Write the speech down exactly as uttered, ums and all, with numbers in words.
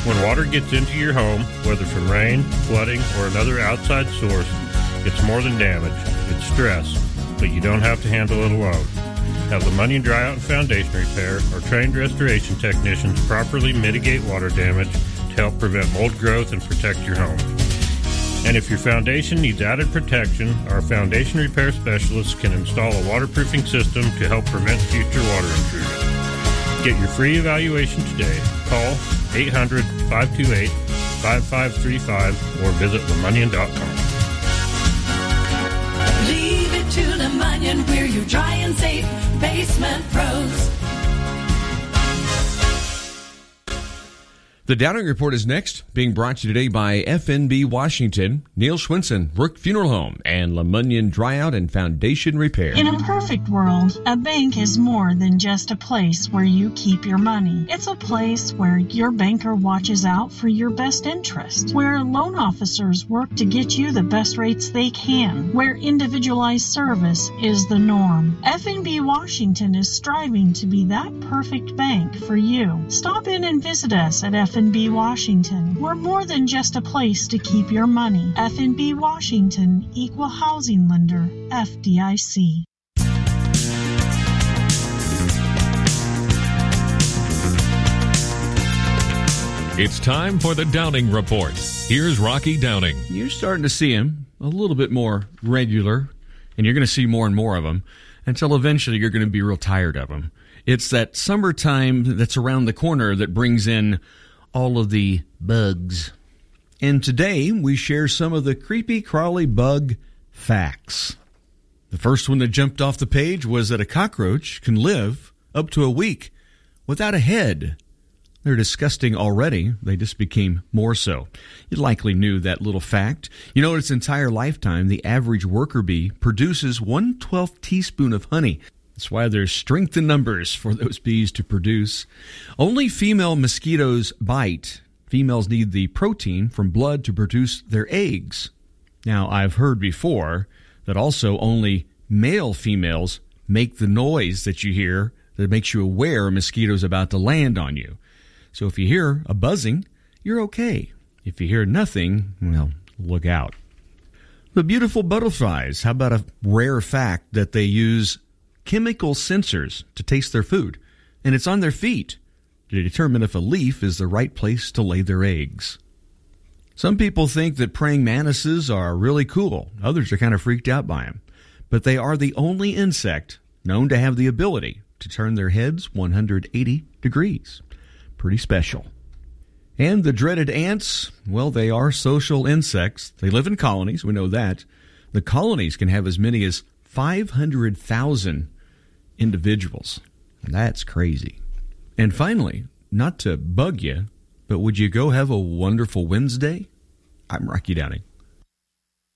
When water gets into your home, whether from rain, flooding, or another outside source, it's more than damage. It's stress, but you don't have to handle it alone. Have the Munyon Dryout and Foundation Repair or trained restoration technicians properly mitigate water damage to help prevent mold growth and protect your home. And if your foundation needs added protection, our foundation repair specialists can install a waterproofing system to help prevent future water intrusion. Get your free evaluation today. Call eight hundred, five two eight, five five three five or visit the munyon dot com. Leave it to the Munyon, we're your dry and safe basement pros. The Downing Report is next, being brought to you today by F N B Washington, Neil Schwinson, Rook Funeral Home, and Le Munyon Dryout and Foundation Repair. In a perfect world, a bank is more than just a place where you keep your money. It's a place where your banker watches out for your best interest, where loan officers work to get you the best rates they can, where individualized service is the norm. F N B Washington is striving to be that perfect bank for you. Stop in and visit us at F N B Washington. We're more than just a place to keep your money. F N B Washington, Equal Housing Lender, F D I C. It's time for the Downing Report. Here's Rocky Downing. You're starting to see him a little bit more regular, and you're going to see more and more of them until eventually you're going to be real tired of them. It's that summertime that's around the corner that brings in all of the bugs. And today we share some of the creepy crawly bug facts. The first one that jumped off the page was that a cockroach can live up to a week without a head. They're disgusting already. They just became more so. You likely knew that little fact. You know, in its entire lifetime, the average worker bee produces one twelfth teaspoon of honey. That's why there's strength in numbers for those bees to produce. Only female mosquitoes bite. Females need the protein from blood to produce their eggs. Now, I've heard before that also only male females make the noise that you hear that makes you aware a mosquito's about to land on you. So if you hear a buzzing, you're okay. If you hear nothing, well, look out. The beautiful butterflies. How about a rare fact that they use chemical sensors to taste their food, and it's on their feet to determine if a leaf is the right place to lay their eggs. Some people think that praying mantises are really cool. Others are kind of freaked out by them. But they are the only insect known to have the ability to turn their heads one hundred eighty degrees. Pretty special. And the dreaded ants, well, they are social insects. They live in colonies, we know that. The colonies can have as many as five hundred thousand individuals. That's crazy. And finally, not to bug you, but would you go have a wonderful Wednesday? I'm Rocky Downing.